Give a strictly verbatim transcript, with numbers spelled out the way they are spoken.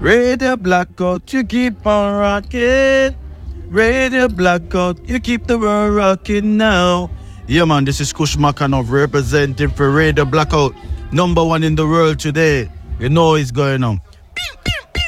Radio Blackout, you keep on rocking. Radio Blackout, you keep the world rocking now. Yeah, man, this is Kush Makanov representing for Radio Blackout, number one in the world today. You know what's going on.